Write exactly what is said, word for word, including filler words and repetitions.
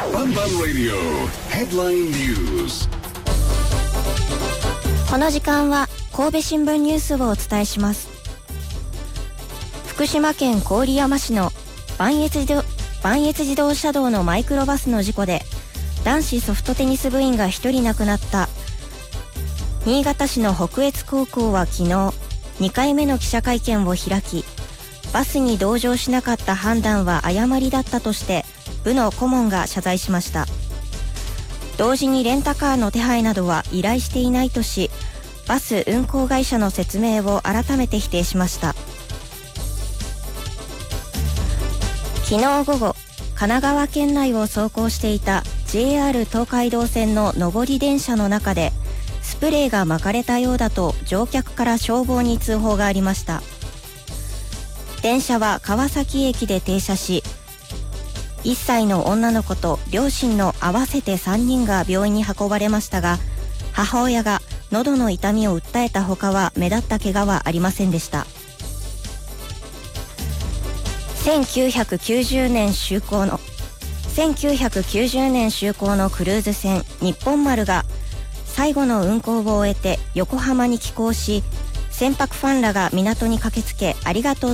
バンバンラディオヘッドラインニュース。 この時間は神戸新聞ニュースをお伝えします。福島県郡山市の磐越自動、磐越自動車道のマイクロバスの事故で男子ソフトテニス部員がひとり亡くなった新潟市の北越高校は昨日にかいめの記者会見を開き、バスに同乗しなかった判断は誤りだったとして部の顧問が謝罪しました。同時にレンタカーの手配などは依頼していないとし、バス運行会社の説明を改めて否定しました。昨日午後、神奈川県内を走行していた ジェイアール 東海道線の上り電車の中でスプレーが撒かれたようだと乗客から消防に通報がありました。電車は川崎駅で停車し、いっさいの女の子と両親の合わせてさんにんが病院に運ばれましたが、母親が喉の痛みを訴えたほかは目立った怪我はありませんでした。せんきゅうひゃくきゅうじゅうねん就航のせんきゅうひゃくきゅうじゅうねん就航のクルーズ船日本丸が最後の運航を終えて横浜に寄港し、船舶ファンらが港に駆けつけありがとう